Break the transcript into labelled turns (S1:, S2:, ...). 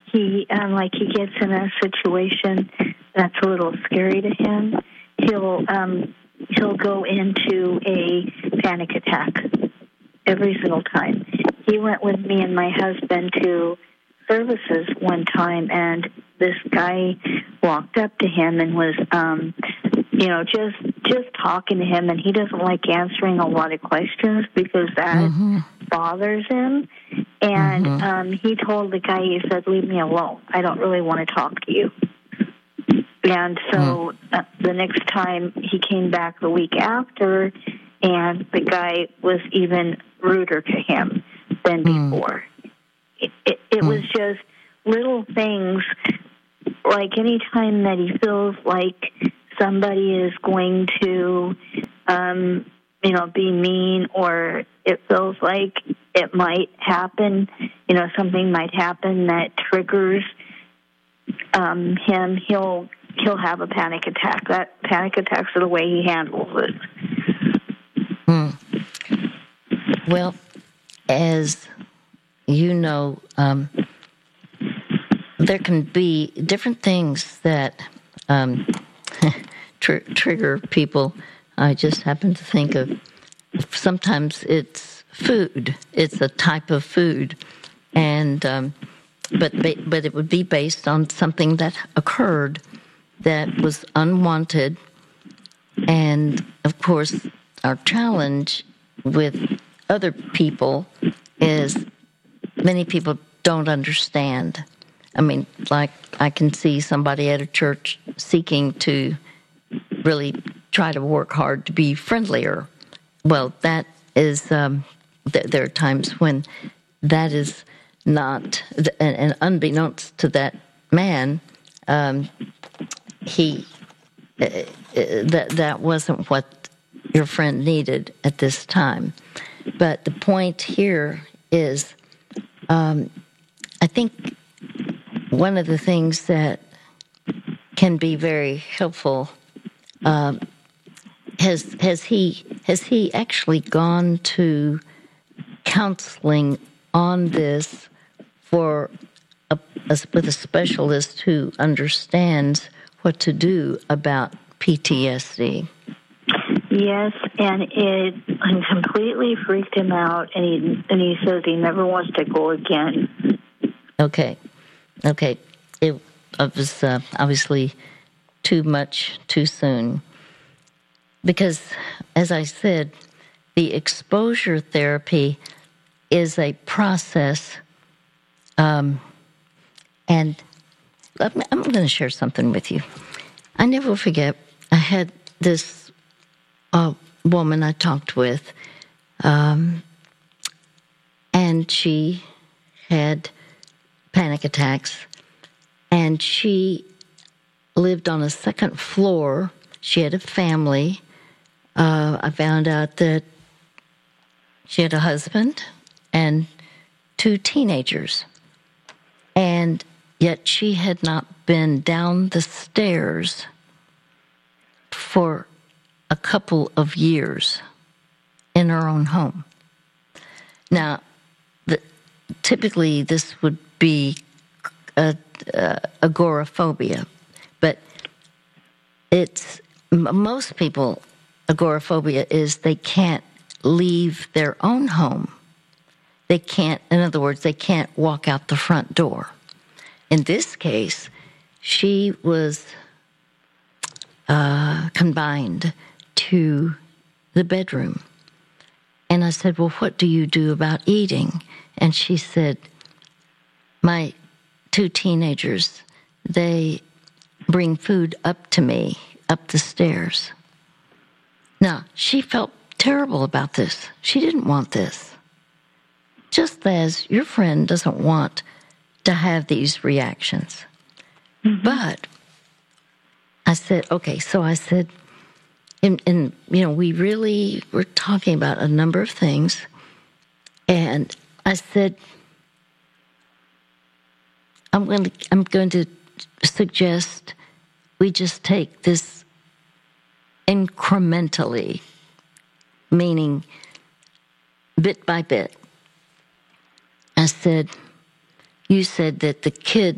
S1: he gets in a situation that's a little scary to him, he'll go into a panic attack every single time. He went with me and my husband to services one time, and this guy walked up to him and was, just talking to him, and he doesn't like answering a lot of questions because that bothers him. And he told the guy, he said, "Leave me alone. I don't really want to talk to you." And so the next time he came back the week after, and the guy was even ruder to him than before. It was just little things, like any time that he feels like somebody is going to, be mean, or it feels like it might happen, something might happen that triggers him, he'll have a panic attack. That panic attacks are the way he handles it.
S2: Well, as you know, there can be different things that trigger people. I just happen to think of, sometimes it's food. It's a type of food, and but it would be based on something that occurred that was unwanted. And of course, our challenge with other people is many people don't understand. I mean, like, I can see somebody at a church seeking to really try to work hard to be friendlier. Well, that is, there are times when that is not, and unbeknownst to that man, that wasn't what your friend needed at this time. But the point here is, I think one of the things that can be very helpful, has he actually gone to counseling on this with a specialist who understands what to do about PTSD?
S1: Yes, and it completely freaked him out, and he says he never wants to go again. Okay.
S2: It was obviously too much too soon, because, as I said, the exposure therapy is a process, and I'm going to share something with you. I never forget, I had this woman I talked with, and she had panic attacks, and she lived on a second floor. She had a family. I found out that she had a husband and 2 teenagers, and yet she had not been down the stairs for a couple of years in her own home. Now, typically this would be agoraphobia, but it's most people, agoraphobia is they can't leave their own home. They can't, in other words, they can't walk out the front door. In this case, she was confined to the bedroom. And I said, "Well, what do you do about eating?" And she said, "My 2 teenagers, they bring food up to me, up the stairs." Now, she felt terrible about this. She didn't want this. Just as your friend doesn't want to have these reactions. Mm-hmm. But I said, okay, so I said, and we really were talking about a number of things. And I said, I'm going to suggest we just take this incrementally, meaning bit by bit. I said, you said that the kid